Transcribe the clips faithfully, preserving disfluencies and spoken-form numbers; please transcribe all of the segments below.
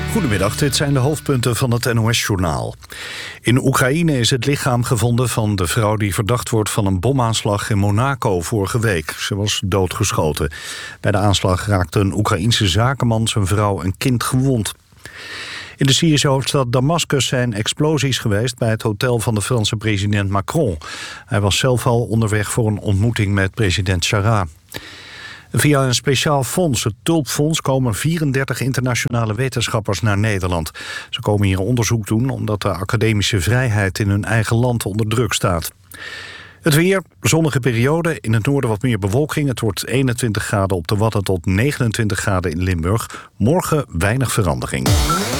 Goedemiddag, dit zijn de hoofdpunten van het N O S-journaal. In Oekraïne is het lichaam gevonden van de vrouw die verdacht wordt van een bomaanslag in Monaco vorige week. Ze was doodgeschoten. Bij de aanslag raakte een Oekraïense zakenman zijn vrouw en kind gewond. In de Syrische hoofdstad Damascus zijn explosies geweest bij het hotel van de Franse president Macron. Hij was zelf al onderweg voor een ontmoeting met president Chara. Via een speciaal fonds, het Tulpfonds, komen vierendertig internationale wetenschappers naar Nederland. Ze komen hier onderzoek doen omdat de academische vrijheid in hun eigen land onder druk staat. Het weer, zonnige periode, in het noorden wat meer bewolking. Het wordt eenentwintig graden op de Wadden tot negenentwintig graden in Limburg. Morgen weinig verandering.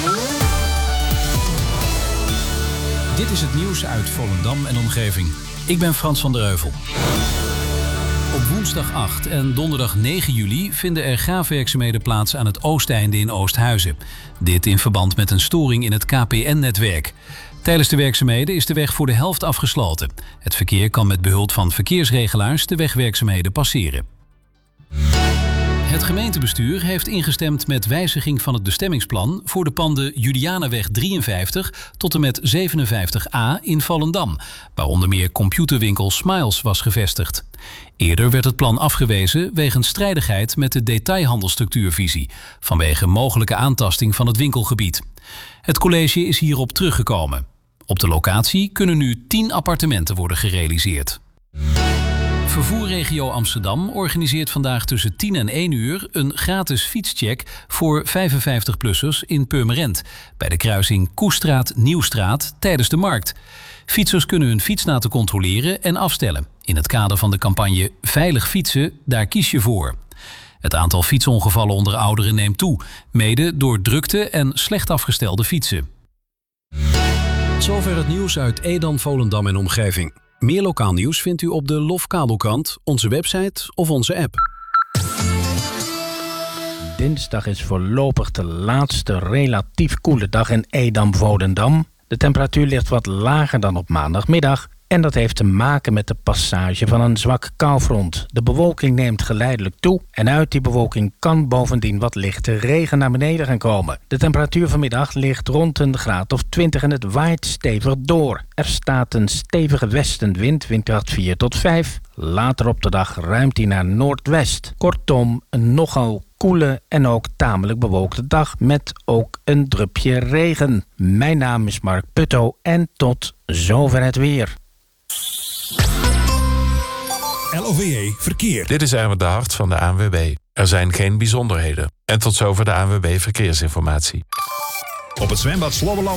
Dit is het nieuws uit Volendam en omgeving. Ik ben Frans van der Heuvel. Op woensdag acht en donderdag negen juli vinden er graafwerkzaamheden plaats aan het Oosteinde in Oosthuizen. Dit in verband met een storing in het K P N-netwerk. Tijdens de werkzaamheden is de weg voor de helft afgesloten. Het verkeer kan met behulp van verkeersregelaars de wegwerkzaamheden passeren. Het gemeentebestuur heeft ingestemd met wijziging van het bestemmingsplan voor de panden Julianaweg drieënvijftig tot en met zevenenvijftig A in Volendam, waar onder meer computerwinkel Smiles was gevestigd. Eerder werd het plan afgewezen wegens strijdigheid met de detailhandelstructuurvisie, vanwege mogelijke aantasting van het winkelgebied. Het college is hierop teruggekomen. Op de locatie kunnen nu tien appartementen worden gerealiseerd. Vervoerregio Amsterdam organiseert vandaag tussen tien en één uur een gratis fietscheck voor vijfenvijftig-plussers in Purmerend, bij de kruising Koestraat-Nieuwstraat tijdens de markt. Fietsers kunnen hun fiets laten controleren en afstellen. In het kader van de campagne Veilig fietsen, daar kies je voor. Het aantal fietsongevallen onder ouderen neemt toe, mede door drukte en slecht afgestelde fietsen. Zover het nieuws uit Edam, Volendam en omgeving. Meer lokaal nieuws vindt u op de Lofkabelkrant, onze website of onze app. Dinsdag is voorlopig de laatste relatief koele dag in Edam-Volendam. De temperatuur ligt wat lager dan op maandagmiddag. En dat heeft te maken met de passage van een zwak koufront. De bewolking neemt geleidelijk toe en uit die bewolking kan bovendien wat lichte regen naar beneden gaan komen. De temperatuur vanmiddag ligt rond een graad of twintig en het waait stevig door. Er staat een stevige westenwind, windkracht vier tot vijf. Later op de dag ruimt die naar noordwest. Kortom, een nogal koele en ook tamelijk bewolkte dag met ook een drupje regen. Mijn naam is Mark Putto en tot zover het weer. L O V E Verkeer. Dit is Erwin de Hart van de A N W B. Er zijn geen bijzonderheden. En tot zover de A N W B Verkeersinformatie. Op het zwembad Slobbeland